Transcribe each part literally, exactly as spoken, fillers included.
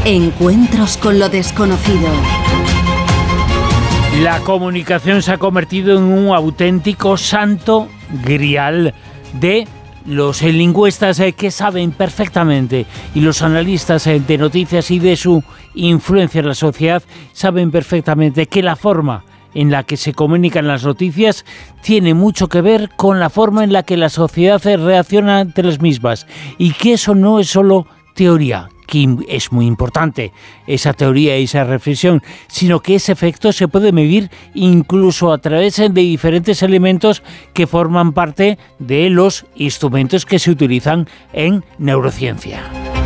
Encuentros con lo desconocido. La comunicación se ha convertido en un auténtico santo grial de los lingüistas eh, que saben perfectamente, y los analistas eh, de noticias y de su influencia en la sociedad saben perfectamente que la forma en la que se comunican las noticias tiene mucho que ver con la forma en la que la sociedad reacciona ante las mismas, y que eso no es solo teoría, que es muy importante esa teoría y esa reflexión, sino que ese efecto se puede medir incluso a través de diferentes elementos que forman parte de los instrumentos que se utilizan en neurociencia.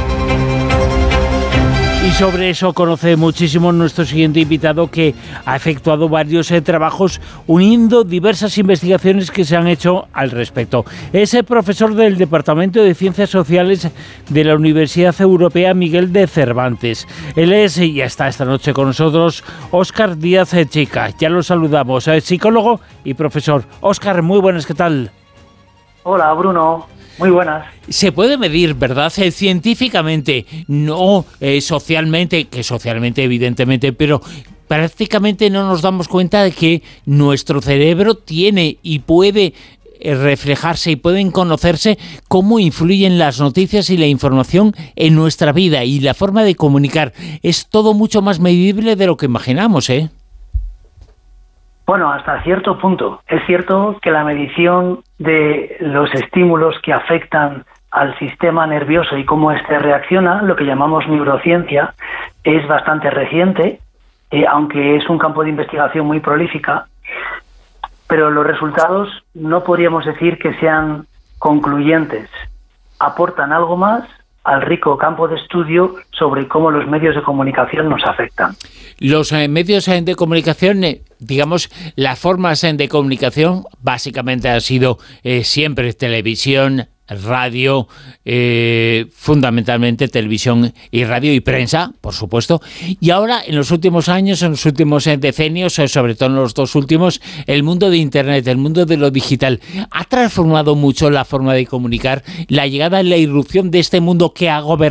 Y sobre eso conoce muchísimo nuestro siguiente invitado, que ha efectuado varios eh, trabajos uniendo diversas investigaciones que se han hecho al respecto. Es el profesor del Departamento de Ciencias Sociales de la Universidad Europea Miguel de Cervantes. Él es, y ya está esta noche con nosotros, Óscar Díaz Chica. Ya lo saludamos, es psicólogo y profesor. Óscar, muy buenas, ¿qué tal? Hola, Bruno. Muy buenas. Se puede medir, ¿verdad? Eh, científicamente, no eh, socialmente, que socialmente evidentemente, pero prácticamente no nos damos cuenta de que nuestro cerebro tiene y puede eh, reflejarse y pueden conocerse cómo influyen las noticias y la información en nuestra vida, y la forma de comunicar. Es todo mucho más medible de lo que imaginamos, ¿eh? Bueno, hasta cierto punto. Es cierto que la medición de los estímulos que afectan al sistema nervioso y cómo éste reacciona, lo que llamamos neurociencia, es bastante reciente, eh, aunque es un campo de investigación muy prolífica, pero los resultados no podríamos decir que sean concluyentes. Aportan algo más al rico campo de estudio sobre cómo los medios de comunicación nos afectan. Los eh, medios eh, de comunicación, eh, digamos, las formas eh, de comunicación básicamente han sido eh, siempre televisión, radio, eh, fundamentalmente televisión y radio y prensa, por supuesto. Y ahora, en los últimos años, en los últimos eh, decenios, eh, sobre todo en los dos últimos, el mundo de Internet, el mundo de lo digital, ha transformado mucho la forma de comunicar. La llegada y la irrupción de este mundo que ha gobernado